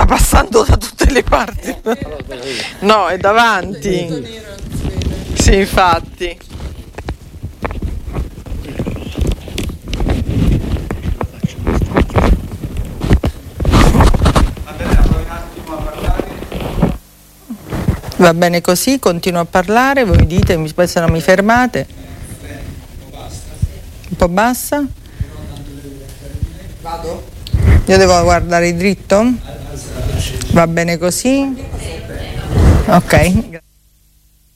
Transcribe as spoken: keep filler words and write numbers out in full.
passando da tutte le parti. No, è davanti. Sì, infatti. Va bene così, continuo a parlare, voi dite, poi se non mi fermate. Un po' bassa? Vado? Io devo guardare dritto? Va bene così? Ok.